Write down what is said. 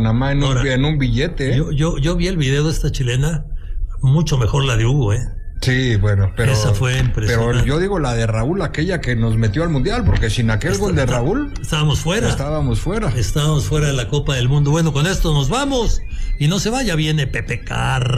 Panamá en un billete. Yo vi el video de esta chilena, mucho mejor la de Hugo, Sí, bueno, pero esa fue impresionante. Pero yo digo la de Raúl, aquella que nos metió al Mundial, porque sin aquel gol de Raúl estábamos fuera de la Copa del Mundo. Bueno, con esto nos vamos y no se vaya, viene Pepe Carr.